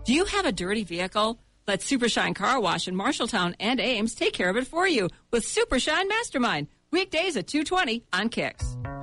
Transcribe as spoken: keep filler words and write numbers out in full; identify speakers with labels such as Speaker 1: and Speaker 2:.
Speaker 1: Do you have a dirty vehicle? Let Super Shine Car Wash in Marshalltown and Ames take care of it for you with Super Shine Mastermind. Weekdays at two twenty on Kicks.